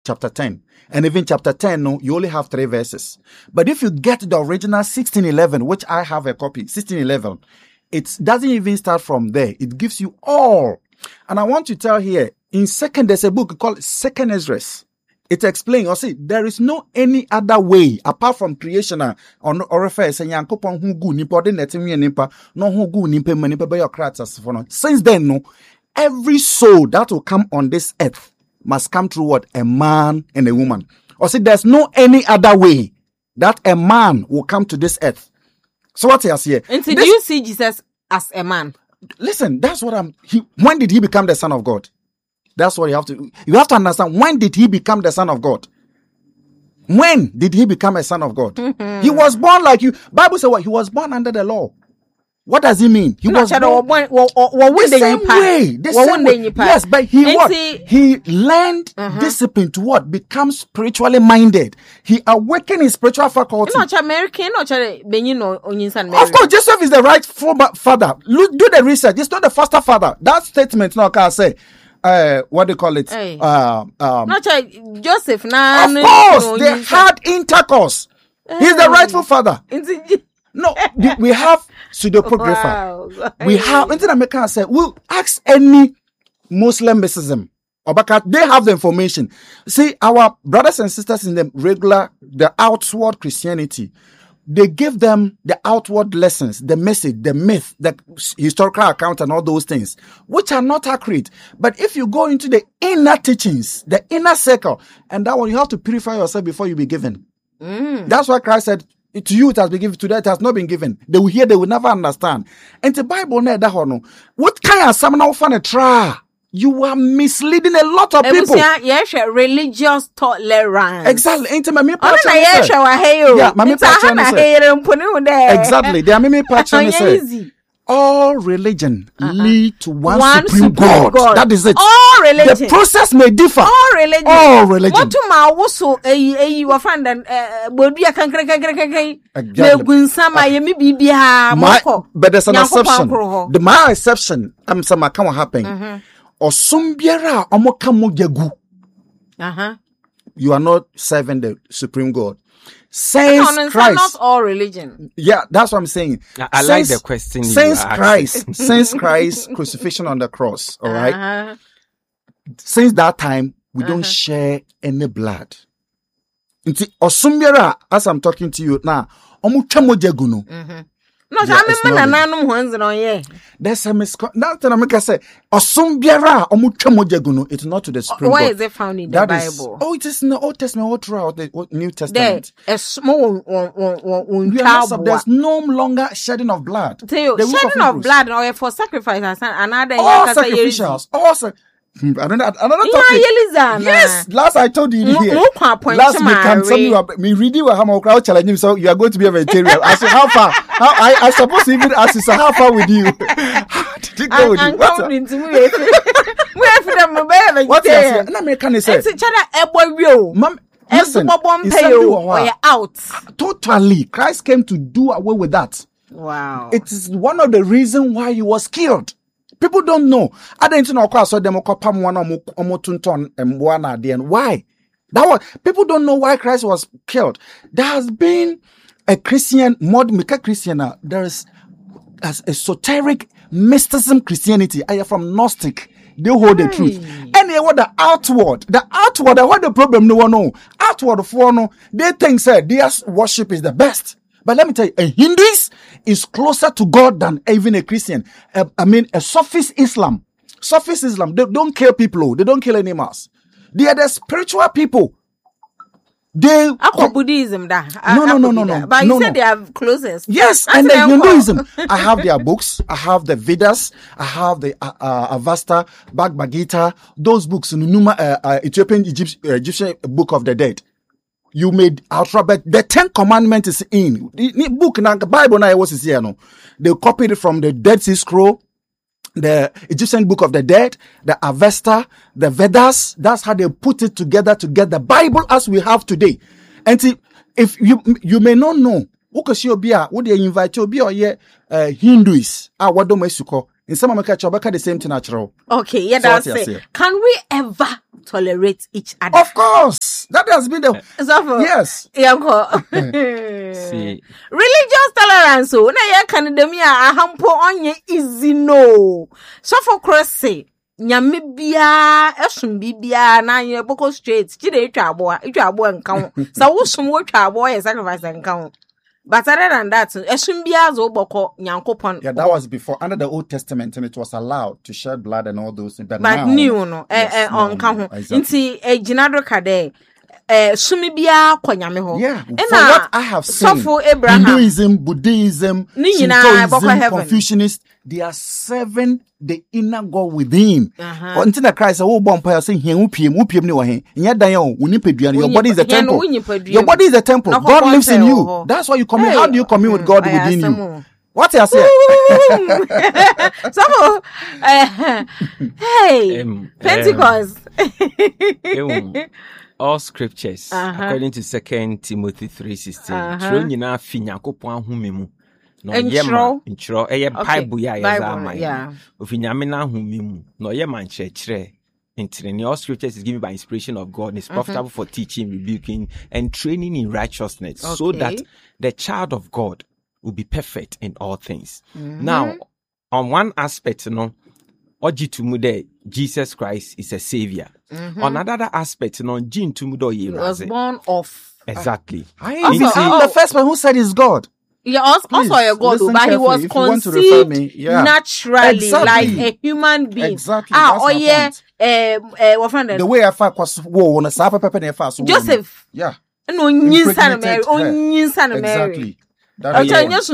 chapter 10. And even chapter 10, no, you only have 3 verses. But if you get the original 1611, which I have a copy, 1611, it doesn't even start from there. It gives you all. And I want to tell here, in second, there's a book called Second Esdras. It explains, or say, there is no any other way apart from creation or refer saying Yankopon who good nipa de netimi nipa no who good nipa manipa by your kratas for no. Since then, no, every soul that will come on this earth must come through what? A man and a woman. Or say there's no any other way that a man will come to this earth. So what he has here? And so do you see Jesus as a man? Listen, that's what when did he become the Son of God? That's what you have to understand. When did he become the Son of God? When did he become a son of God? He was born like you. Bible says what? He was born under the law. What does it mean? He was born the same way. The same way. Yes, but he learned discipline to what? Become spiritually minded. He awakened his spiritual faculty. Of course, Joseph is the rightful father. Do the research. It's not the foster father. That statement now can say. What do you call it? Not Joseph. Of course, they had intercourse. He's the rightful father. No, we have pseudepigrapha. Wow. We have. Until America said, we'll ask any Muslim mysticism. They have the information. See, our brothers and sisters in the outward Christianity, they give them the outward lessons, the message, the myth, the historical account and all those things, which are not accurate. But if you go into the inner teachings, the inner circle, and that one, you have to purify yourself before you be given. That's why Christ said, to you it has been given, to that it has not been given. They will hear, they will never understand. And the Bible, what kind of someone fan a try? You are misleading a lot of people. Yes, religious tolerance. Exactly. Exactly. They are mimi patron. All religion lead to one supreme God. That is it. All religion. The process may differ. All religion. All religion. What to my also you are friend and Bodia can but there's an exception. My exception, some account happen. Or sumbiera omokamojagu. You are not serving the supreme God. Since Christ, not all religion. Yeah, that's what I'm saying. I like the question. Since Christ's crucifixion on the cross, all right. Since that time, we don't share any blood. Inti osumbiera, as I'm talking to you now, omuchamojagu no. No, there's a misconception. Now, say, it's not to the supreme Why God. is it found in the Bible? It is in the Old Testament, all throughout the New Testament. There's no longer shedding of blood. Shedding of blood or for sacrifice and other sacrificials. Also, another topic. Yes, last I told you here. Last week, me reading what I'm crowd challenging, so you are going to be a vegetarian. I said, how far? I suppose even ask you, so how far with you? How did it go with you? What's that? And American is saying, listen, out. Totally. Christ came to do away with that. Wow. It is one of the reasons why he was killed. People don't know. I didn't know why. People don't know why Christ was killed. There has been a Christian, there is as esoteric mysticism Christianity. I am from Gnostic. They hold the truth. And they want the outward, what the problem no one know. Outward for no, they think their worship is the best. But let me tell you, a Hindus is closer to God than even a Christian. A Sufis Islam. They don't kill people. They don't kill animals. They are the spiritual people. Buddhism, no. But you said they are closest. Yes, and the Hinduism. I have their books. I have the Vedas. I have the Avesta, Bhagavad Gita. Those books, Ethiopian Egyptian Book of the Dead. You made alphabet. The 10 Commandments is in the book. The Bible now was here. No, they copied it from the Dead Sea Scroll, the Egyptian Book of the Dead, the Avesta, the Vedas. That's how they put it together to get the Bible as we have today. And see, if you may not know, would they invite you be Hindus? What do you In some America, the same thing natural. Okay, yeah, that's it. Can we ever tolerate each other? Of course. That has been the yes. See. Religious tolerance. So na ya academia ahampo onye easy no. So for cross nyame bia esum bibia na ye boko straight. Chide etwa abo nka ho. Sa wo sum wo twa abo ye sacrifice nka ho. But other than that, esum bia zo boko nyankopon. Yeah, that was before under the Old Testament, and it was allowed to shed blood and all those things. But now, new no on nka ho. Nti ejinado kade sumibia kwanyame ho. Yeah, from what I have seen, Hinduism, Buddhism, Shintoism, Confucianist, there are 7 the inner God within. Until the Christ, oh, bonfire saying, "Here, upiem ni wahe." Yet, Dayo, your body is a temple. Your body is a temple. God lives in you. That's why you commune. How do you commune with God within you? What you say? So, hey, Pentecost. All scriptures, according to 2 Timothy 3:16, true nyina fi Nyankopon ahome mu. No yema intro Bible ya yazama. Ofi nyame na ahome mu. No yema nkyerɛkyerɛ. Intrini all scriptures is given by inspiration of God and is profitable for teaching, rebuking, and training in righteousness, so that the child of God will be perfect in all things. Now, on one aspect, Jesus Christ is a savior. On another aspect, he was born of. Exactly. I'm the first one who said he's God. Yeah, also a God, but he was conceived naturally, like a human being. Exactly. The way I found was Joseph. Yeah. No, exactly. No.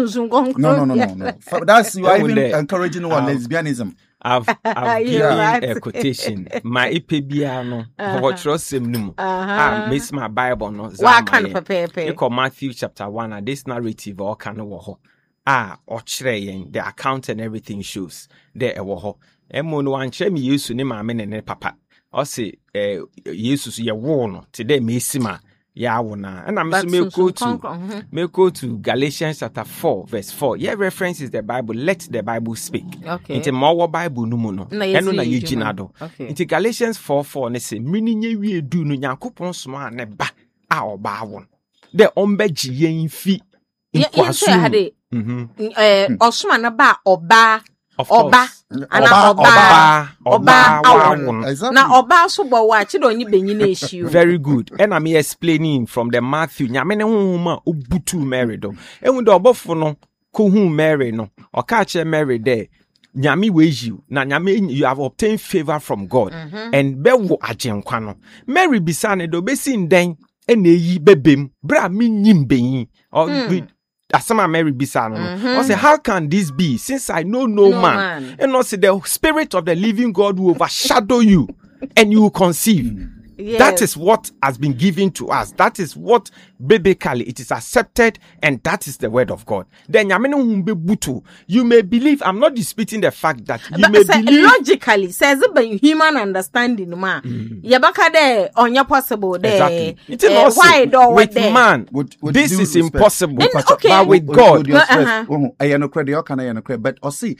That's you are even encouraging lesbianism. I've given a quotation. My ipebiano, what trust him. Miss my Bible no. Matthew chapter 1. And this narrative all kind of war. The account and everything shows there a war. Emon one share me use to name my men and papa. I say, Jesus, ye war today, Missima. Yeah, and I'm may go to Galatians chapter 4, verse 4. Yeah, reference is the Bible. Let the Bible speak. Okay. Into more Bible no. And na Eugene. Into Galatians 4:4. Ne say, meaning ye do no Yankopon sma ne ba a oba won. The ombeji yen fi. Yeah, osma na ba oba. Oba na oba so bo wa chi do nyi benyi na issue. Very good. And I'm explaining from the Matthew nyame ne honhoma obutu Mary do ehun de obofo no ko hu Mary no o ka che Mary there nyame we you na nyame you have obtained favor from God and be wo agenkwa no Mary bisa ne do be sin den ena yi bebem bra me nyim benyi or Asama Mary Bisano. I say, how can this be? Since I know no man. And also the spirit of the living God will overshadow you and you will conceive. Yes. That is what has been given to us. That is what biblically it is accepted, and that is the word of God. Then you may believe. I'm not disputing the fact that you may believe logically. Says it human understanding, man. Yabaka there on your possible there. Exactly. It is also with man. This is impossible. But with God, but see,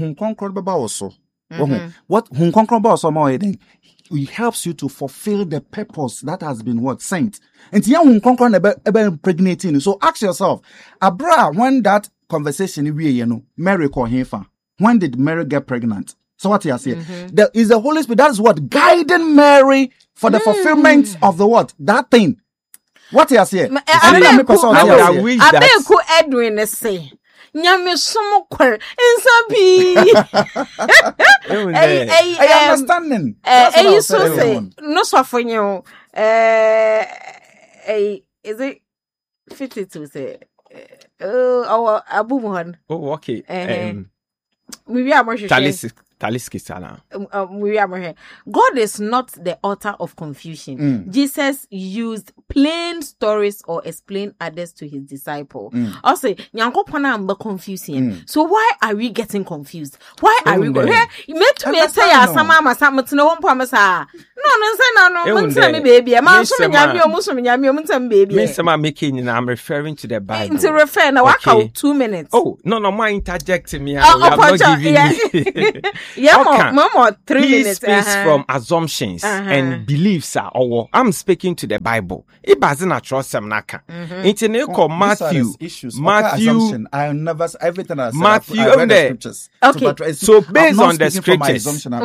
what it helps you to fulfill the purpose that has been sent. And impregnating. So ask yourself, Abra, when that conversation Mary called him. When did Mary get pregnant? So what you say? There is the Holy Spirit. That is what guiding Mary for the fulfillment of the what? That thing. What you say? I Edwin say. Nyame somo kwer insabi I understanding so say no so for you is it 52 say our abubuhan okay we are more God is not the author of confusion. Jesus used plain stories or explained others to his disciple. Also, Nyankopon confusing. So why are we getting confused? Why are we going? You made me say baby. I'm making, I'm referring to the Bible. To refer now, okay. 2 minutes. Oh, no, my interjecting me. I'm not giving Mama, 3 minutes. He speaks from assumptions and beliefs. I'm speaking to the Bible. It doesn't trust them. It's in Matthew. Matthew. I never everything I said. Matthew. I read the scriptures. Okay. So based on the scriptures,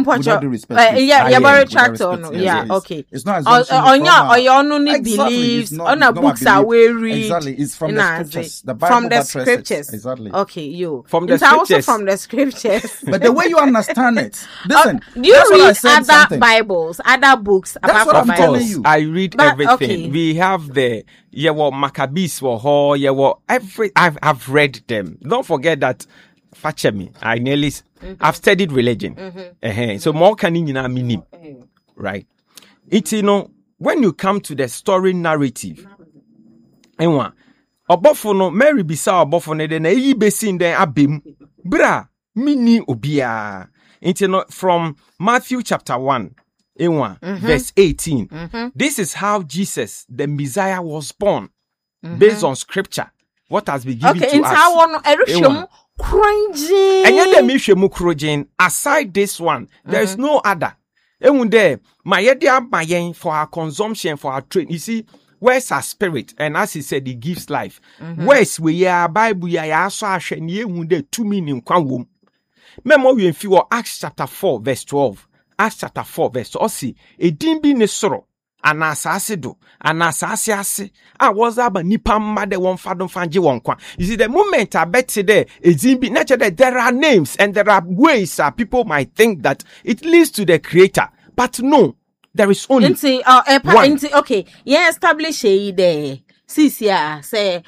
okay. It's not assumption. Beliefs on a books are weary. Exactly. It's from the scriptures. The Bible from the scriptures. Exactly. Okay, you. From the scriptures. Also from the scriptures. But the way you understand it. Listen. Do you read other Bibles, other books apart from Bibles? I read everything. Okay. We have the Maccabees I've read them. Don't forget that Fachemi, I've studied religion. So more can meaning. Right. It's when you come to the story narrative, Obofono Mary bisa Obofono de na yi besin den abem bra mini obia. From Matthew chapter 1 verse 18. This is how Jesus the Messiah was born based on scripture. What has been given to us. Aside this one, there is no other. For our consumption, for our trade. You see, where's our spirit? And as he said, he gives life. Where's we are Bible ya so ahwe ne ehunde 2 meaning kwan wom. Memo we fi Acts chapter 4 verse 12. Acts chapter 4 verse 12. See, edin bi ne soro anasase do anasase ase a was aba nipa mma de won fadon fanje won kwa. You see, the moment I bet there edin bi naturally there are names and there are ways people might think that it leads to the creator, but no, there is only one. Okay, yeah, establish there. Sisia say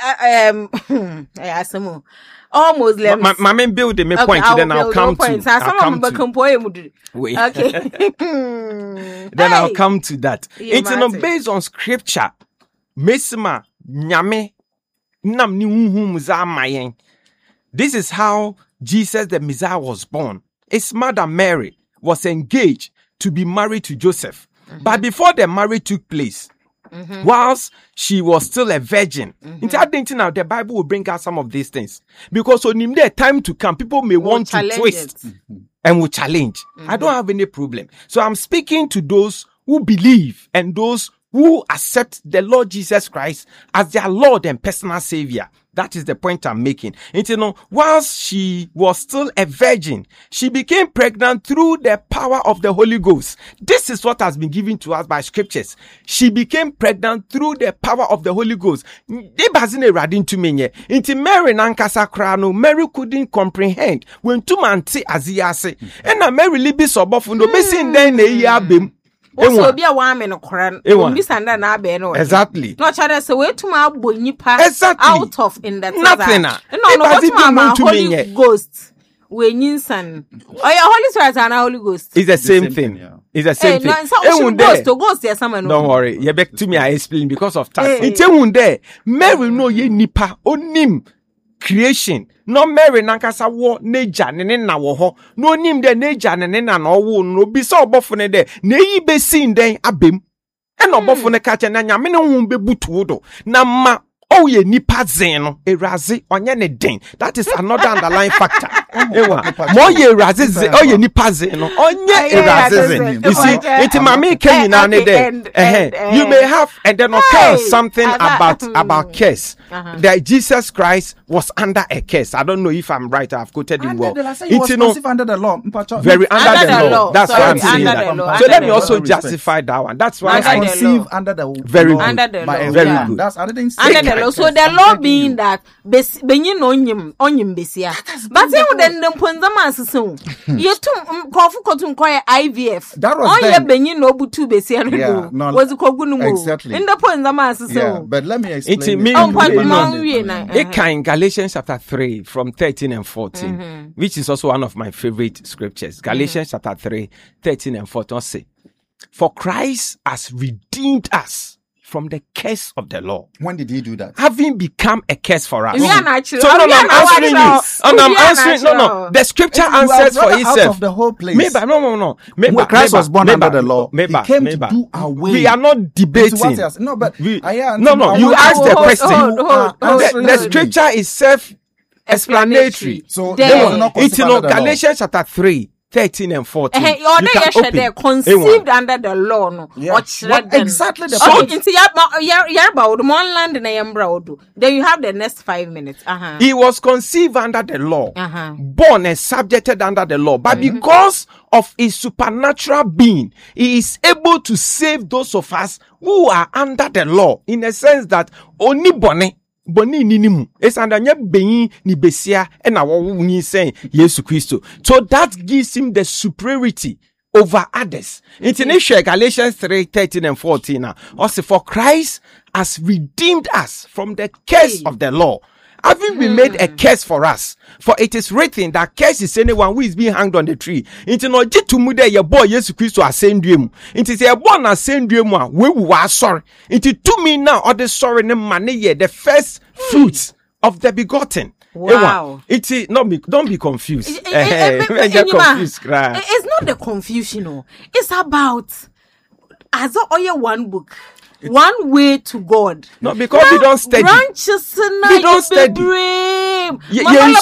all Muslims. My main build my point, then I'll come to. Wait. Okay. Then I'll come to that. It's not based on scripture. Mesma nyame nam ni unhum za mayen. This is how Jesus the Messiah was born. His mother Mary was engaged to be married to Joseph. But before the marriage took place, whilst she was still a virgin, now the Bible will bring out some of these things. Because on him there time to come, people may want to twist and will challenge. I don't have any problem. So I'm speaking to those who believe and those who accept the Lord Jesus Christ as their Lord and personal Savior. That is the point I'm making. And whilst she was still a virgin, she became pregnant through the power of the Holy Ghost. This is what has been given to us by scriptures. She became pregnant through the power of the Holy Ghost. Mary nankasa krano, Mary couldn't comprehend when two man see aziyase. And Mary libi sobofundo besin den ne yabem. Also be a woman cran. Exactly. Not other so way to my bonipa out of in that nothing. No, Holy Ghost. When you son. Oh, your Holy Spirit and Holy Ghost. It's the same thing. It's the same thing. Ghost there someone. Don't worry. You back to me, I explain because of time. It's there. Mary no ye nipa onim creation. No Mary nankasa wo neja ne na wo ho. No nim de neja ne na no wo no bi so obofo ne de. Na yi be sin den abem. E no obofo ne ka che na nyame ne hu be butu do. Na ma o ye nipa zen no eraze onye ne den. That is another underlying factor. Mo ye eraze zen o ye nipa zen no onye eraze zen. You see, it mama can na ne de. You may have and then occur something about curse. That Jesus Christ was under a curse. I don't know if I'm right. I've quoted him well. It's under the law. Very under the law. That's why I'm saying that. So let me also justify that one. That's why I conceive under the very good. Under the law. Very good. That's I didn't say under the law. So the law being that benyin onyim besia. But then the ponzama so. You kofu kotum koye IVF. That was then. Benyin no butu besia no. Was kogunumu. Exactly. In the ponzama so. Yeah, but let me explain. It can Galatians chapter 3 from 13 and 14, which is also one of my favorite scriptures. Galatians chapter 3, 13 and 14 say, for Christ has redeemed us from the curse of the law. When did he do that? Having become a curse for us. We are natural. So no, I'm answering you. I'm answering. No. The scripture answers for itself. Out of the whole place. Maybe no. When Christ was born under the law, he came to do away. We are not debating. No, but You asked the question. The scripture is self-explanatory. So it's in Galatians chapter 3. 13 and 14. You can open. Conceived under the law, no. Yeah. What exactly the point? Then you have the next 5 minutes. He was conceived under the law, born and subjected under the law, but because of his supernatural being, he is able to save those of us who are under the law, in a sense that only boni ninimu es andanya beyin ni besia e na wo nyi sen Yesu Christo. So that gives him the superiority over others. International Galatians 3:13 and 14. Also, for Christ has redeemed us from the curse of the law, having been made a curse for us. For it is written that curse is anyone who is being hanged on the tree. Into no jitumu de ye boy Yesu Christo asendue mu. Into se ye born asendue mu a we wa sorry. Into to me now or the sorry ne mane ye the first fruits of the begotten. Wow. Don't be confused. It's not the confusion, no. It's about as only one book. One way to God. No, because we don't study. We don't study. You don't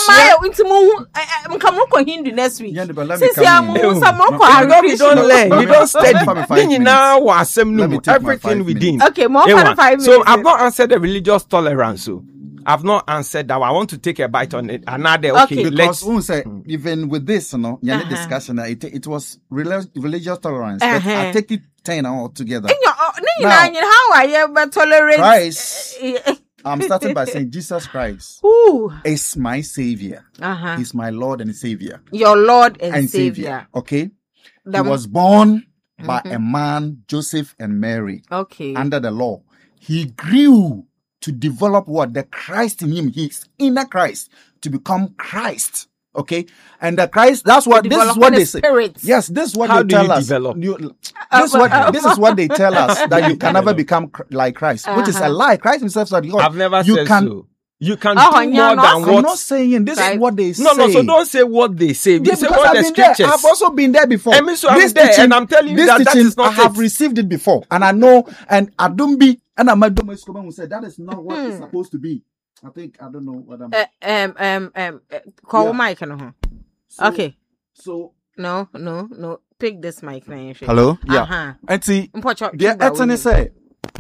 learn. You don't study. Everything we did. Okay, more than 5 minutes. So I've not answered the religious tolerance. So I've not answered that. I want to take a bite on it. Another okay. Because even with this, discussion, it was religious tolerance. But I take it 10 all together. Now, how are you ever tolerate Christ? I'm starting by saying Jesus Christ is my savior. He's my Lord and Savior. Your Lord and Savior. Okay. He was born by a man, Joseph and Mary. Okay. Under the law. He grew to develop what? The Christ in him. His inner Christ to become Christ. Okay, and the Christ. This is what they say. Yes, this is what they tell us. This is what they tell us that you can never become like Christ, which is a lie. Christ himself said, "I've never said so." You can do more than what. I'm not saying this is what they say. No. So don't say what they say. They say what the scriptures. I've also been there before. And I'm telling you that is not. I have received it before, and I know. And Adumbi and Amaduma who said that is not what it's supposed to be. I don't know what I'm. Call mic no. Okay. So no. Pick this mic now. Hello. Yeah. And see, the Eternity say.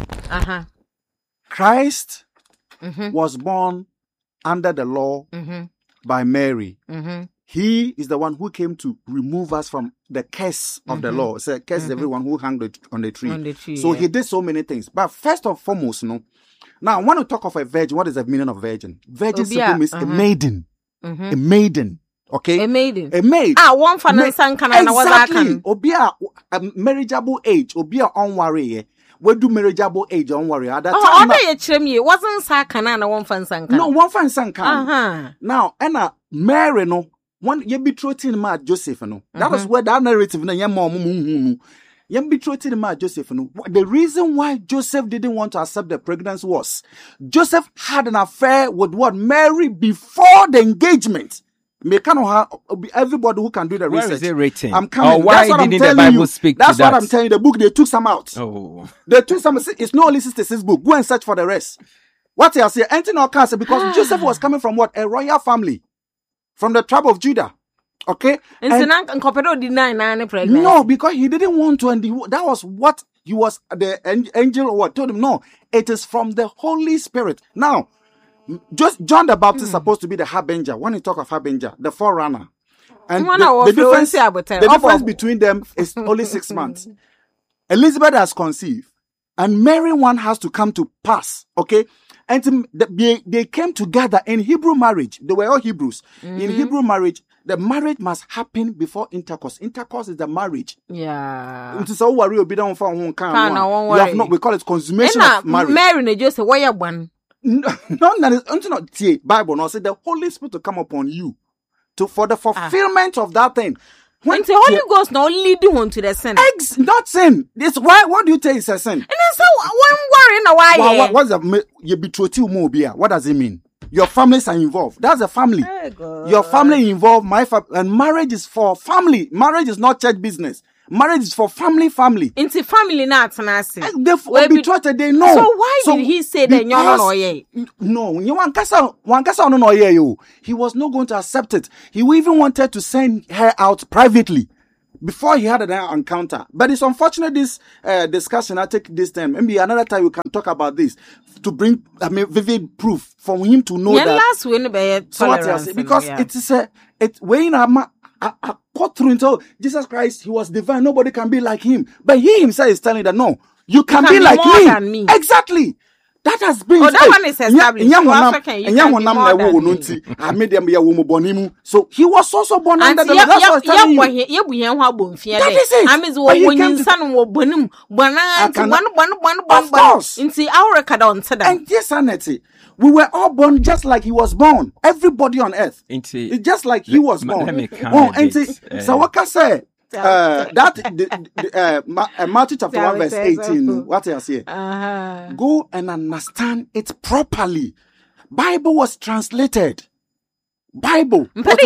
Christ was born under the law by Mary. He is the one who came to remove us from the curse of the law. So curse is everyone who hung on the tree. So he did so many things. But first and foremost, now, I want to talk of a virgin. What is the meaning of virgin? Virgin simply means a maiden. A maiden. Okay? A maiden. A maid. One for exactly. Obia a marriageable age. Obia unworry. We do marriageable age, don't worry. At that time. Wasn't Sakana one fan sankan. No, one fan sankan. Now, Anna, Mary, no. One, you betrothed ma Joseph, no. That was where that narrative, no, your mom, you betrothed ma Joseph, no. The reason why Joseph didn't want to accept the pregnancy was Joseph had an affair with what? Mary before the engagement. Everybody who can do the research. Where is it written? I'm coming. Why didn't the Bible speak to that? That's what I'm telling you. The book, they took some out. Oh. They took some. It's not only 66 book. Go and search for the rest. What I say, anything or cancer, because Joseph was coming from what? A royal family. From the tribe of Judah. Okay? No, because he didn't want to, and that was what he was, the angel what told him, no, it is from the Holy Spirit. Now, just John the Baptist is supposed to be the harbinger. When you talk of harbinger, the forerunner. And the difference between them is only 6 months. Elizabeth has conceived, and Mary one has to come to pass. Okay? And they came together in Hebrew marriage. They were all Hebrews. In Hebrew marriage, the marriage must happen before intercourse. Intercourse is the marriage. Yeah. We call it consummation of marriage. Mary just say, why one? Bible no say the Holy Spirit to come upon you for the fulfillment of that thing. When the Holy Ghost not leading one to the sin. Not sin. This why? What do you say is a sin? And then so one worry now why? What's the you betrothal mobile? What does it mean? Your families are involved. That's a family. Your family involved. And marriage is for family. Marriage is not church business. Marriage is for family. Into family not nasi. They betrothed. They know. So why did he say that you're not no, you want Kasa no you. He was not going to accept it. He even wanted to send her out privately before he had an encounter. But it's unfortunate this discussion. I take this time. Maybe another time we can talk about this to bring vivid proof for him to know that. Last win by tolerance because it is when I cut through into Jesus Christ, he was divine. Nobody can be like him. But he himself is telling that no, you can be like me. Exactly. That has been. Oh, that one is established. So he was also born under the law. That's what I was telling you. That is it. Of course. And yes, Annette, we were all born just like he was born. Everybody on earth. It's just like he was born. So what can I say? Matthew chapter 1 verse 18. What I say? Go and understand it properly. Bible was translated. Bible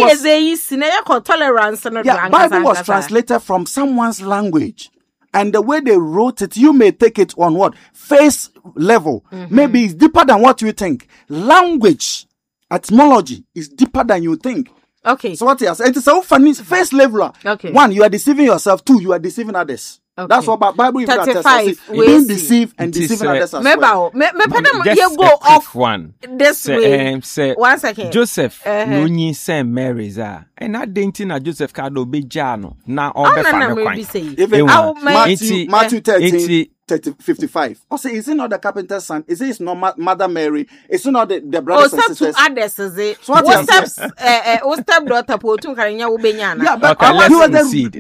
was translated from someone's language. And the way they wrote it, you may take it on what? Face level. Maybe it's deeper than what you think. Language, etymology is deeper than you think. Okay. So what else? It is so funny. Face level. Okay. 1, you are deceiving yourself. 2, you are deceiving others. Okay. That's what Bible is telling us. Being deceived and deceiving others as well. You go off one this way. 1 second. Joseph, no ni say Mary's and I didn't know Joseph Cardo be Jano. Now all the family. Matthew 13. 55. Also, is it not the carpenter's son? Is it not Mother Mary? Is it not the brothers and sisters? Others, is it? So what steps? Stepdaughter Potu Karinya Ubenyana. Yeah, but let's proceed.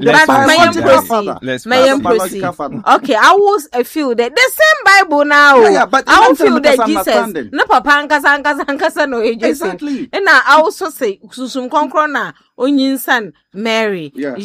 Let's proceed. Okay, I will feel that the same Bible now. Yeah, but I will feel that Jesus. No papa ankasa no age. Exactly. And I also say susum konkrona onyin son Mary. Yeah.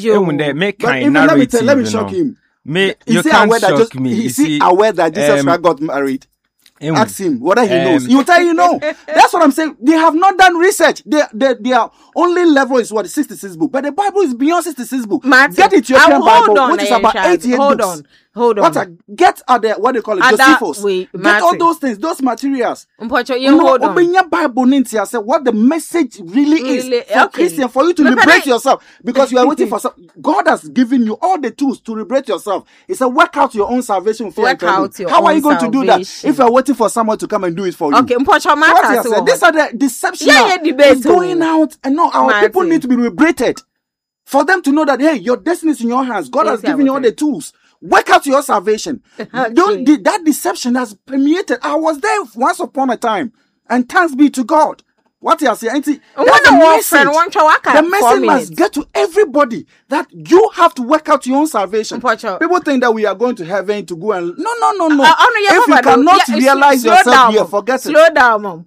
Let me shock him. You can't shock me. Is he aware that Jesus Christ got married? Ask him whether he knows. He will tell you no. That's what I'm saying. They have not done research. Their only level is what, 66 book. But the Bible is beyond 66 book. Get it your Bible, which is about 88 books. Hold on. Get what they call it, Josephus. Get all those things, those materials. Hold on. Open your Bible into say what the message really is for Christian, for you to liberate yourself. Because you are waiting for something. God has given you all the tools to liberate yourself. It's a work out your own salvation. How are you going to do that if you are waiting for someone to come and do it for you? Okay, these are the deception is going out. And no, our people need to be liberated. For them to know that, hey, your destiny is in your hands. God has given you all the tools. Work out your salvation. That deception has permeated. I was there once upon a time. And thanks be to God. What you are saying? The message must get to everybody that you have to work out your own salvation. People think that we are going to heaven to go and... No. If you cannot realize yourself here, forget it. Slow down, mom.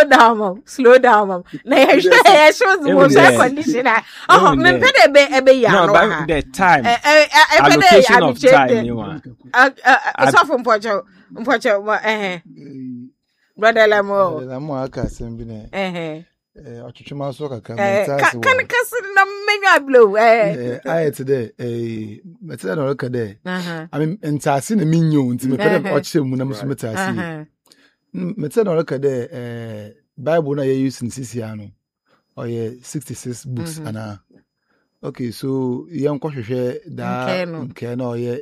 The time. Allocation of time, you want. It's off from Pocho. Brother Lamo aka asem bi na ochuchuma so kaka kan kasi na menya blow I today metela no reka there I mean ntase na minyo nti mepede oche mu na muso metase metela no reka there Bible na ye use nsisi ano oye 66 books ana okay so yen kohwehwe da nke na oye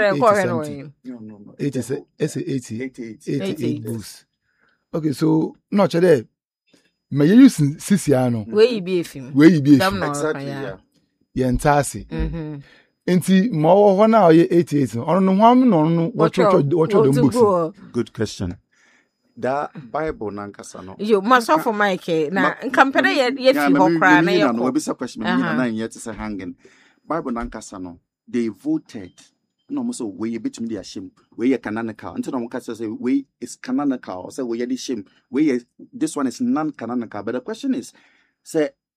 88 books. Okay, so no chede me use sisi ano we be efim exactly yeah ntase enti mo ho na oye 88 ono no hwam no what the books. Good question. That Bible nankasa no yo maso for Mike na nkampere ye fi ho kra na ye no we be question me na yet say hanging Bible nankasa no they voted no so we between the shame we canonical until no can say we is canonical say we the shame we this one is non-canonical. But the question is say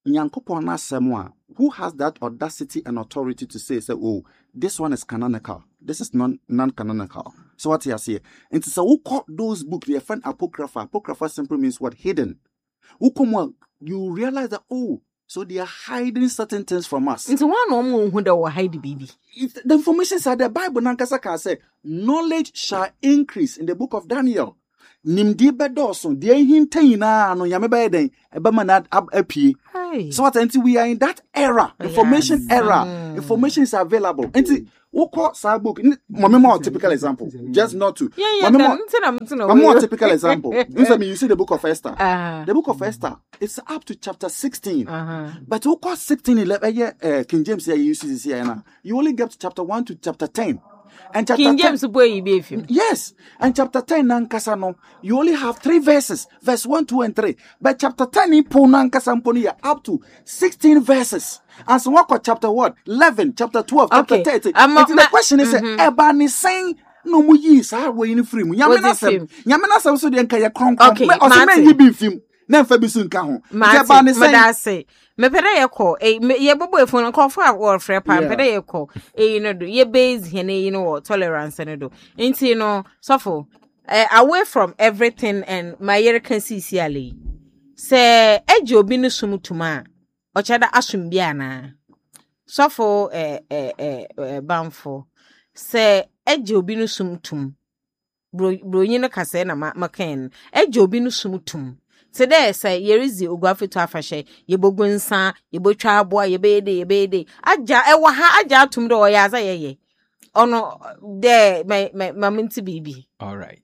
Nyankopon asɛm who has that audacity and authority to say, oh, this one is canonical, this is non-canonical. So what you say? And so who call those books, they find apocrypha. Apocrypha simply means what? Hidden. Who come you realize that, oh, so they are hiding certain things from us. Into one or who they will hide baby. The information said the Bible nankasa can say, knowledge shall increase in the book of Daniel. Nimdi bedoso, dear hintaina, no yamebeden, ebamanad ab epi. So what until we are in that era, information era, information is available. Until who call our book? More typical example, just not to. More typical example. You see the book of Esther. The book of Esther, it's up to chapter 16. But who call 16, 11? King James here uses here now. You only get to chapter 1 to chapter 10. And chapter King James 10, yes, and chapter 10 nankasano, you only have 3 verses, verse 1, 2, and 3. But chapter 10 nankasano up to 16 verses. And so what chapter what? 11, chapter 12, chapter 13. The question is, Ebani saying no mu yi sa we in free mu. Nyamena sem so de nka ye kronkron. Okay, o se men yi bi film. Na mfa bi so nka ho. Ebani saying me pede ye call ye bobo e phone call for war frɛ pa pede ye call no do ye base here no tolerance no do nti no suffer away from everything and my year can see ali say eje obi no sumutuma o chada asum bia na suffer banfo say eje obi no sumutum bro nyi no kase na makan eje obi no sumutum. Today, say, Yerizi, Uguafi to Afashe, Yebogunsa, Yebotwa boy, Yebede. Aja to Mdo Yaza ye. Oh no, there, my minty baby. All right.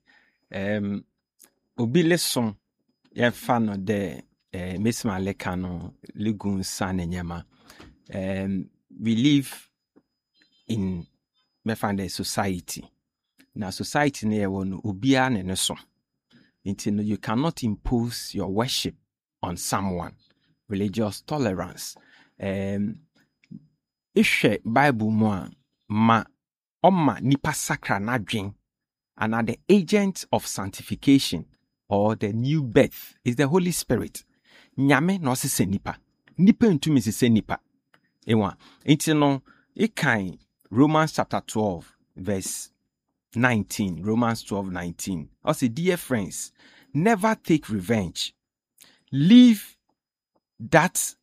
Obi lesson, ye fan of the Miss Malekano, Lugun San and Yama. We live in Mefande society. Now, society near one Ubian and a son. You cannot impose your worship on someone. Religious tolerance. Ishe Bible ma nipa sakra nadwin and are the agent of sanctification or the new birth is the Holy Spirit. Nyame no se nipa. Nipa ntumi se nipa. Ewa. Nti no ikan Romans chapter 12 verse 19, Romans 12:19. Also, dear friends, never take revenge. Leave that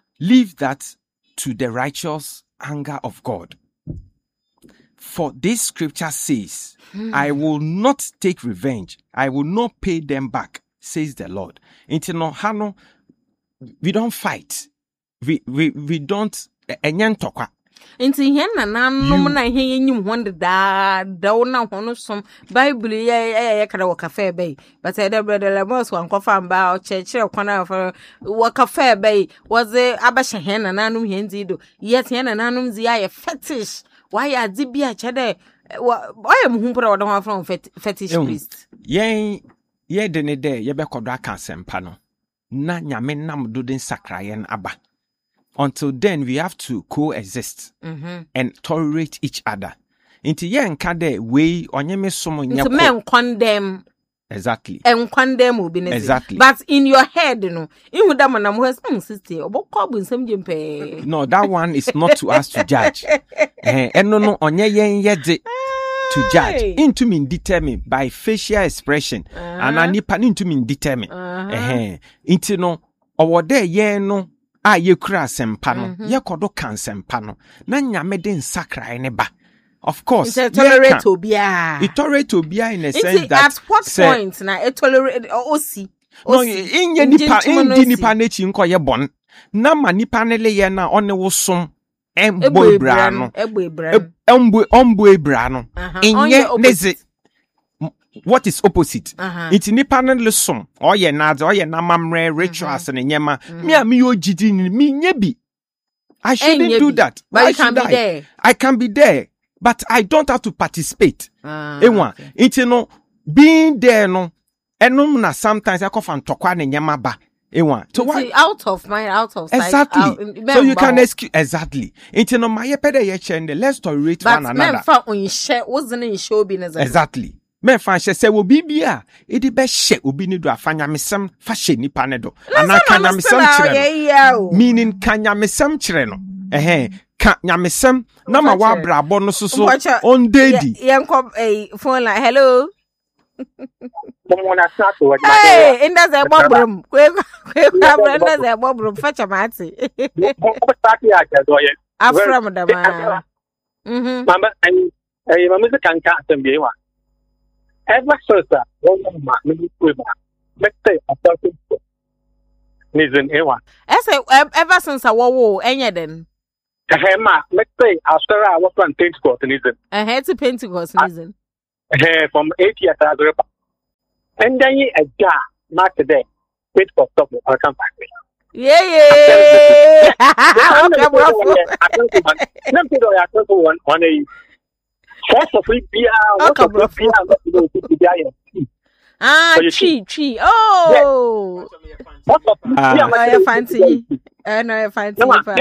to the righteous anger of God. For this scripture says, I will not take revenge. I will not pay them back, says the Lord. Hano, we don't fight. We don't enyantoka. Inti hen na nanom na he nyim wonde da na hono som Bible ye kada wo cafe bay but the brother lemos wan kofa mba o chechire kwana for wo cafe bay was abasha hen na nanom hen zido yet hen na nanom zi ya fetish why ya dibia chede why am humpura wo don from fetish priest ye de ne de ye be kodo aka sempa no na nyame nam do den sakrayen aba. Until then, we have to coexist and tolerate each other. Into yen kade we onyeme somo nyako. Into men condemn. Exactly. And condemn will be exactly. But in your head, in with them and sister, no, that one is not to us to judge. And no, onye yen yede to judge. Into mean determine by facial expression. And anipa into mean determine. Into no, or there yen no. Ye kura sempa no ye kodo kan sempa no na nyame de nsakra ne ba of course it tolerate obia in a sense that at what point na it tolerate osi no inye nipa na chi nko ye bon na ma nipa ne le ye na one wo som embo ebra no inye neze. What is opposite? It's nipa le som. Oye na mamre rituals and nyema. Me yo jidi me nyebi. I shouldn't do that. But I can be there. I can be there, but I don't have to participate. It's no being there no. Enum na sometimes I come from tokwa ne nyema ba. So out of mind, out of sight. Exactly. So you can excuse exactly. It's no my pede ye chende. Let's tolerate one another. But men fa on share wasn't in show business. Exactly. me fa hye se obi bia e di be hye obi ni do afanya mesem fa hye nipa ne do ana kanya mesem kire no meaning kanya mesem kire no ka nyamesem na ma wa brabo no so on dedi yenko phone line hello Hey, in the bobrum. Inda ze bobrum facha mati. Afram da ma. Mama mama se kan ka tambe wa. Ever since that, ma me ku ba. Mete after nizin ewa. Ever since wo enye den. Ma mete after I was on Pentecost nizin. To Pentecost nizin. From 8 years ago. And then a jar, not today. Wait for stop. I'll come back. Yeah. On a first of free beer. Tree. Oh, I fancy. No, fancy.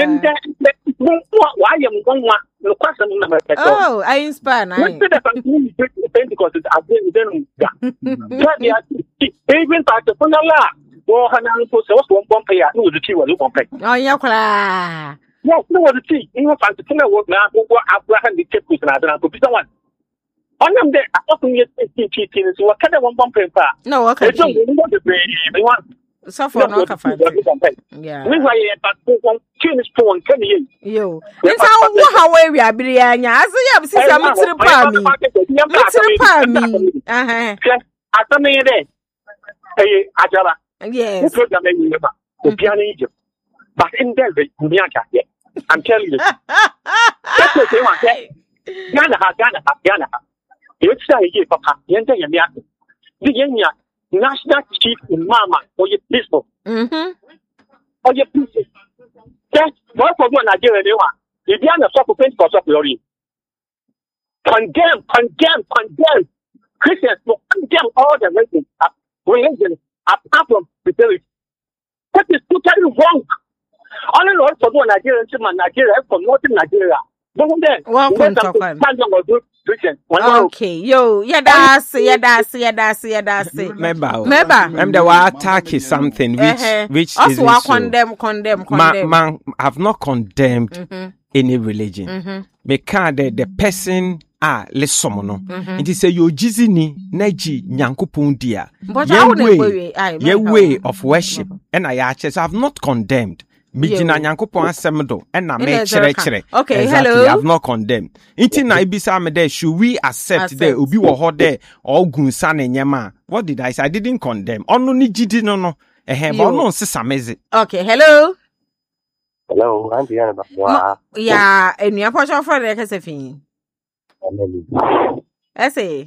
Why am going no question number? Oh, I inspire. Pentecost is again. Even part of Punala. Well, Hanan was one bumpy. I knew the tea was one pay. Oh, yeah. Yes, no, the tea. You find the thing I work now. Abraham the Cape and I don't know. Someone. On them there, I often get teaching. So what kind of one bumpy? No, okay. Suffer no kafa. Yeah. Me why but change phone can you? Yo. Nsa wo ha we abiri anya. Ase ya bi sisa mitiri pa mi. Mitiri pa mi. Atame de. Ajara. Yes. Program in Nema. Obiana Egypt. But in Delhi, Umiaka. I'm telling you. That's what they want. Ghana. You say here, Papa. Yenta Yamiaka. The Yenya. National chief in Mama or your people. Or your people. That's what for one Nigeria. If you are a sort of Pentecost of glory. Condemn. Christians will condemn all the religions apart from Christianity. That is totally wrong. Only Lord for one Nigerian to Nigeria from northern Nigeria. Welcome to okay, yo, that's Member. I'm the one attacking something which also is condemn. Man, have not condemned any religion. Me can the person listen no. It is say you jizini neji nyankopon dia. Your way of worship and I have not condemned. Mijina nyankopon asem do na me chere. Okay, exactly. Hello. I have not condemned. Inti na ibisa me there, should we accept there obi wo ho there or gunsa na nyema? What did I say? I didn't condemn. Onu ni jidi no. But no nsesa meze. Okay, hello. Hello, Auntie Anna. Yeah, enu apocho for the kesefin. Ese.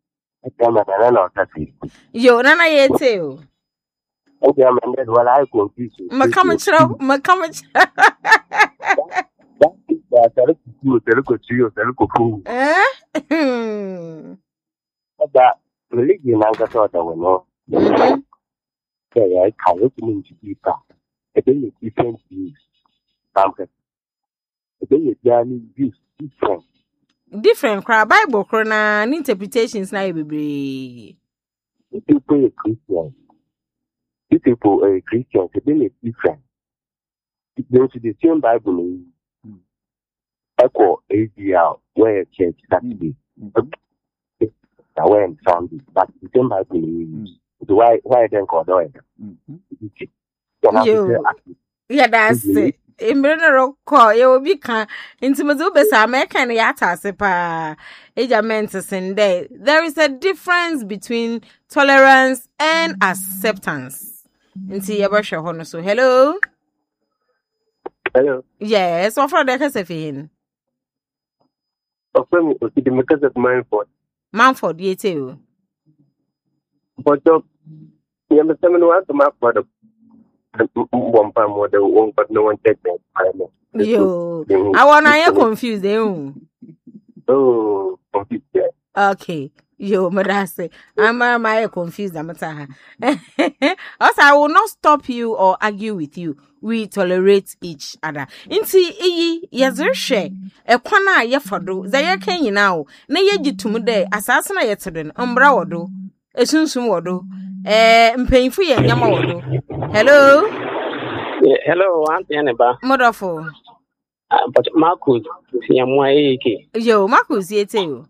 Yo, nana yete o. Okay, I'm ended while I confuse you. Makamachro. That religion I got out of no. I can't mean to keep up. A day different views. A day views different. Different crowd Bible crona interpretations na be. People are Christians. People are Christians. A day different. There's the same Bible in Echo ADL where church that day. I went Sunday, but the same Bible in why then called it. Yeah, that's it. In Brunero call you will be kind into Mazubesa American Yata Sepa Ejamentus in day. There is a difference between tolerance and acceptance. Into Yabasha Honoso. Hello. Hello. Yes, what for the Casafin? Because of Manford, ye too. But you understand what the map for the one time more than one, but no one takes it. Yo, I want to confused. Oh, confused. Okay. Yo, madase. I'm confused. I'm also, I will not stop you or argue with you. We tolerate each other. Inti yazeshe ekwana yefodo zaye kan now na yegitum de asase na yeteden ombra wodo esunsum wodo mpanyinfo ye nyama wodo. Hello. Hello, Auntie Aneba. Modofo. But Marcus yamwa eke. Yo, Marcus yete yo.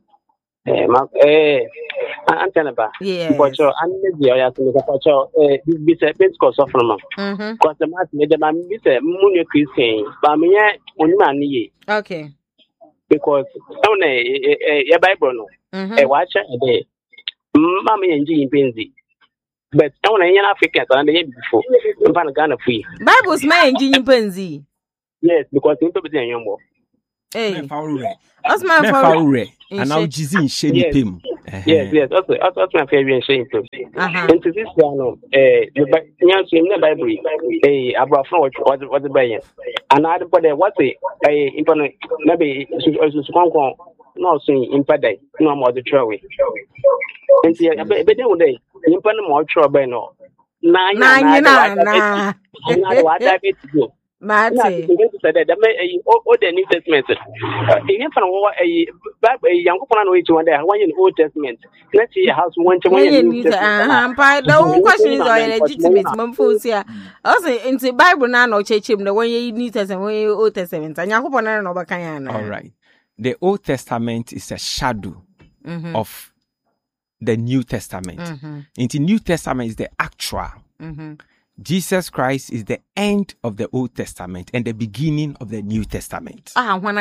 Auntie Aneba. Yeah. But your anime ya kunika pacho this be Pentecost of Roma. Because the mass me the man be say munye Christian. But me onima ni. Okay. Because on e Bible no. Watch e mama yenji impenzi. But I want to African and the year before. I'm going to Ghana free. Bible's my engine penzi. Yes, because you people say you're more. Hey, that's my favorite. And now Jizzy in shady pim. Yes. That's my favorite shady pim. And to this one, the Bible, about what the buyer. And I put there what's a important maybe no saying in Paday, no more the travel. And see, I bet they would day. You put more trouble, no. Nah. What I bet to do. Mate. All the New Testament. Even from a young woman which one there, one in Old Testament. Let's see how one to New Testament. The question is legitimate. Mumfusia. Also, in the Bible now, no church him the way you New Testament, way Old Testament. And Yakupana no Bakayana. All right. The Old Testament is a shadow of the New Testament. In the New Testament is the actual. Jesus Christ is the end of the Old Testament and the beginning of the New Testament.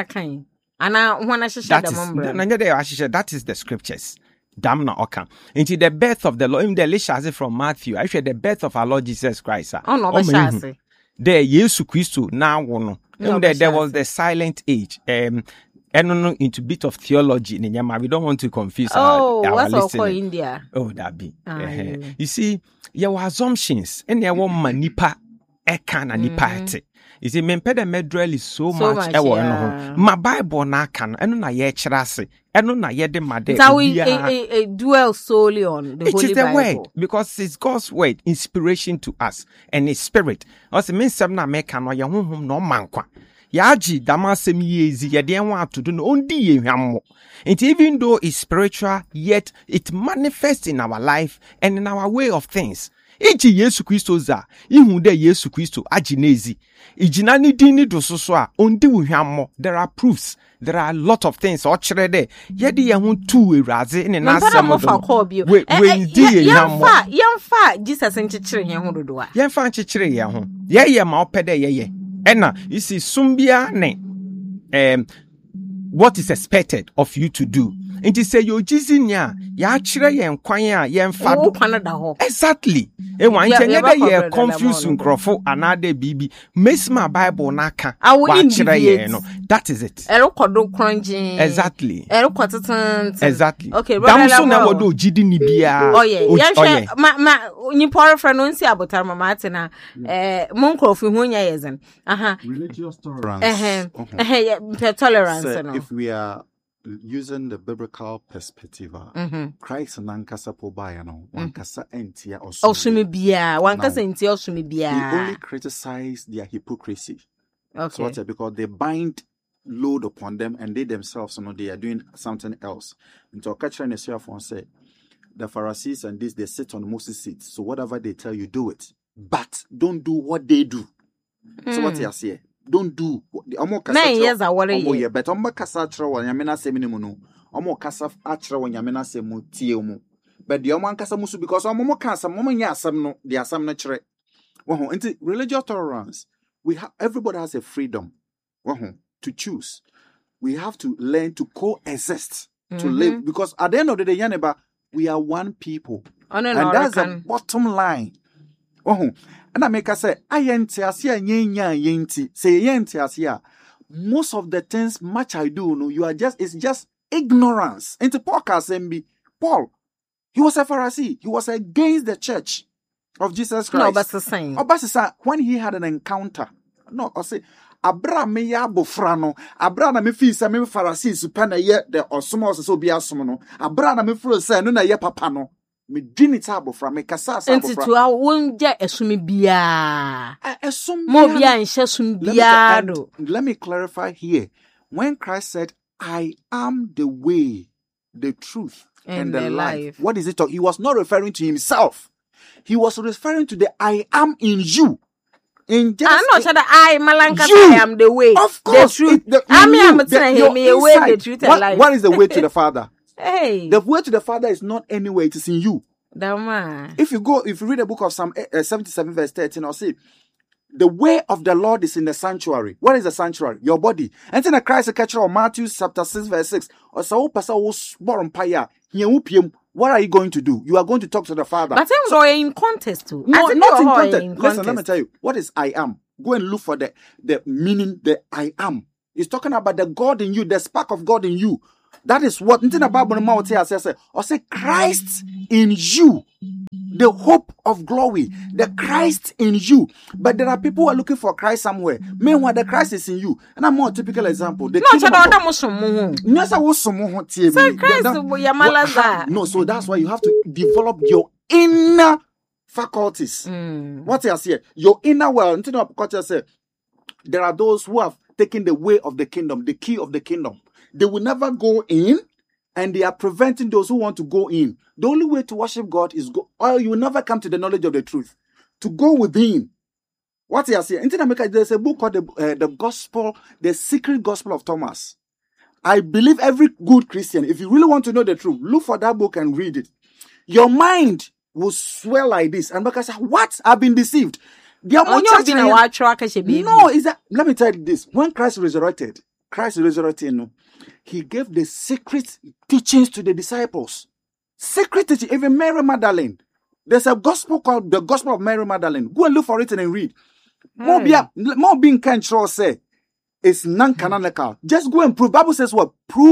That is the scriptures. Damn okay. Into the birth of the Lord, in the Lishazi from Matthew, actually the birth of our Lord Jesus Christ. The Yesu Christo now one. There was the silent age. Into bit of theology. We don't want to confuse our listeners. India. Oh, that be. You see, your assumptions and your manipa ekan and nipate. You see, mempeda medrel is so much. My Bible na can and na ye chirase and na ye de made. So we dwell solely on the Holy Bible. It is the word because it's God's word, inspiration to us and His Spirit. Also, means some na meka no ya honhom no mankwa. Yaji damasem yezi ye de want to do no ondi ye hwammo. And even though it's spiritual, yet it manifests in our life and in our way of things. Eji Yesu Kristo za, ihu de Yesu Kristo ajinezi. Ijina ni dini do so a ondi wo hwammo. There are proofs. There are a lot of things o kire de. Ye de ye ho tu ewraze in na asem do. We ndi ye hwammo. Yemfa Jesus nchikire ye ho dodo a. Yemfa nchikire ye ho. Ye ma opede ye. Ena, you see, sumbia ne, what is expected of you to do. And to say, yo, jizinya, ya chire yen kwanya, yen fado. Exactly. E wan ye confuse nkrofo anade bibi. Mesma Bible naka. Wa chire yen no. That is it. Exactly. Exactly. Okay, Damso na wodo jidi ni bia. Oh yeah. Ni power friend onsi abotar mama atina. Mon nkrofu hu nya yezen. Religious tolerance. Tolerance no. If we are using the biblical perspective, Christ nankasa po baya no, wankasa entia osumi bia, wankasa entia osumi bia. He only criticize their hypocrisy. Okay. So because they bind load upon them and they themselves, they are doing something else. And so catcher and the say, the Pharisees and this, they sit on Moses' seat. So whatever they tell you, do it. But don't do what they do. So what you say? Don't do. 9 years are what you but kasa achra wa nyame na asem ni mu no. Kasa achra wa nyame na asem mu tie mu. But the kasa musu because kasa nya asem no, the asem na chre. Into religious tolerance, everybody has a freedom to choose. We have to learn to coexist, to live, because at the end of the day, Yaneba, we are one people. And that's the bottom line. And I make us say, most of the things much I do, no, it's just ignorance. Into Paul, he was a Pharisee. He was against the church of Jesus Christ. No, but the same. When he had an encounter, abra me ya bofra no abra na me fi se me Pharisees pa na ye the osomo so bi asom no abra na me fro se no na ye papa no me dini ta bofra me kasa asa bofra enti to a wonja esumi bia esum mo bia nhye sum bia do. Let me clarify here. When Christ said, I am the way, the truth, and the life. What is it? He was not referring to himself. He was referring to the I am in you. In just, I'm not sure that I am the way, of course, the truth. The way, the truth, and life. What is the way to the Father? Hey, the way to the Father is not anywhere; it is in you. Dama. If you read the book of Psalm 77, verse 13, I'll say, the way of the Lord is in the sanctuary. What is the sanctuary? Your body. And then Christ catcher of Matthew chapter 6, verse 6. Or so what are you going to do? You are going to talk to the Father. But so in context too. No, not in context. Listen, let me tell you. What is I am? Go and look for the meaning, the I am. It's talking about the God in you, the spark of God in you. That is what or say Christ in you, the hope of glory, the Christ in you. But there are people who are looking for Christ somewhere. Meanwhile, the Christ is in you. And a more typical example. No, so that's why you have to develop your inner faculties. What I say, your inner world. There are those who have taken the way of the kingdom, the key of the kingdom. They will never go in, and they are preventing those who want to go in. The only way to worship God is or you will never come to the knowledge of the truth. To go within. What I say, in America, there's a book called the Gospel, the Secret Gospel of Thomas. I believe every good Christian, if you really want to know the truth, look for that book and read it. Your mind will swell like this, and because what? I've been deceived. No, is that? Let me tell you this: when Christ resurrected, he gave the secret teachings to the disciples. Secret teaching. Even Mary Magdalene. There's a gospel called the Gospel of Mary Magdalene. Go and look for it and read. More being can't say it's non-canonical. Just go and prove. Bible says what? Prove